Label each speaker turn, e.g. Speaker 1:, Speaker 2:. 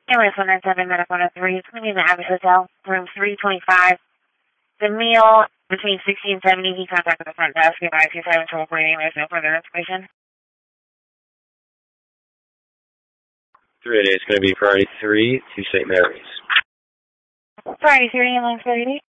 Speaker 1: Airways 197, Medical 103. It's going to be in the Abbott Hotel, room 325. The meal between 60 and 70. He contacted the front desk. Advise he's having trouble breathing. There's no further information.
Speaker 2: 388 is going to be Friday 3 to St. Mary's.
Speaker 1: Friday 3, line 38.